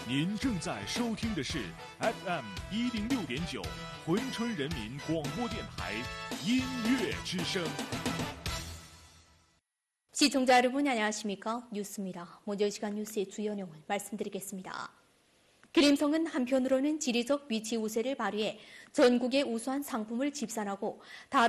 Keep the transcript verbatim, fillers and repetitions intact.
您正在收听的是 F M 一零六点九珲春人民广播电台音乐之声。 시청자 여러분 안녕하십니까? 뉴스입니다. 먼저 이 시간 뉴스의 주요 내용을 말씀드리겠습니다. 기림성은 한편으로는 지리적 위치 우세를 발휘해 전국의 우수한 상품을 집산하고 다른